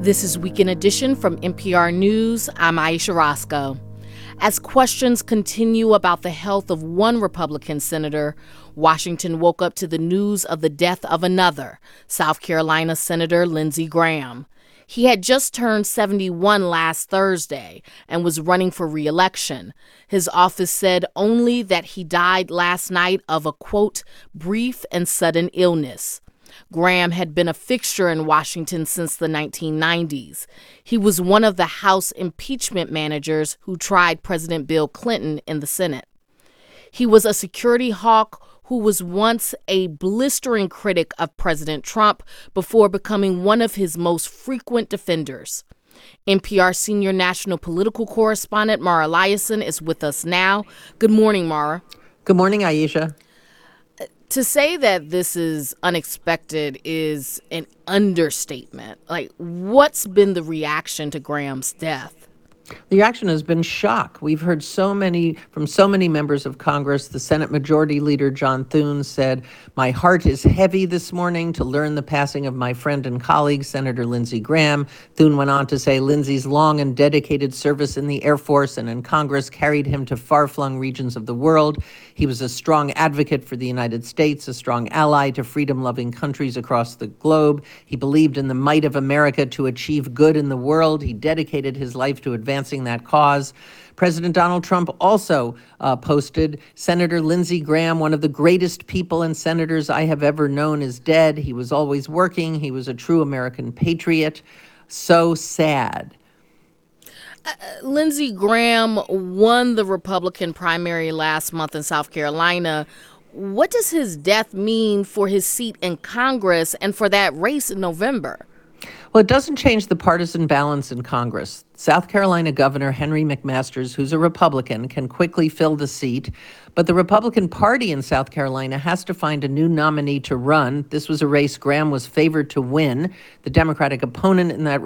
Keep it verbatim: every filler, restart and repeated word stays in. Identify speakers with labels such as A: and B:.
A: This is Weekend Edition from N P R News. I'm Aisha Roscoe. As questions continue about the health of one Republican senator, Washington woke up to the news of the death of another, South Carolina Senator Lindsey Graham. He had just turned seventy-one last Thursday and was running for re-election. His office said only that he died last night of a, quote, brief and sudden illness. Graham had been a fixture in Washington since the nineteen nineties. He was one of the House impeachment managers who tried President Bill Clinton in the Senate. He was a security hawk who was once a blistering critic of President Trump before becoming one of his most frequent defenders. N P R senior national political correspondent Mara Liasson is with us now. Good morning, Mara.
B: Good morning, Aisha.
A: To say that this is unexpected is an understatement. Like, what's been the reaction to Graham's death?
B: The reaction has been shock. We've heard so many from so many members of Congress. The Senate Majority Leader John Thune said, "My heart is heavy this morning to learn the passing of my friend and colleague, Senator Lindsey Graham." Thune went on to say Lindsey's long and dedicated service in the Air Force and in Congress carried him to far-flung regions of the world. He was a strong advocate for the United States, a strong ally to freedom-loving countries across the globe. He believed in the might of America to achieve good in the world. He dedicated his life to advancing that cause. President Donald Trump also uh, posted, "Senator Lindsey Graham, one of the greatest people and senators I have ever known, is dead. He was always working. He was a true American patriot. So sad."
A: Uh, Lindsey Graham won the Republican primary last month in South Carolina. What does his death mean for his seat in Congress and for that race in November?
B: Well, it doesn't change the partisan balance in Congress. South Carolina Governor Henry McMaster, who's a Republican, can quickly fill the seat. But the Republican Party in South Carolina has to find a new nominee to run. This was a race Graham was favored to win. The Democratic opponent in that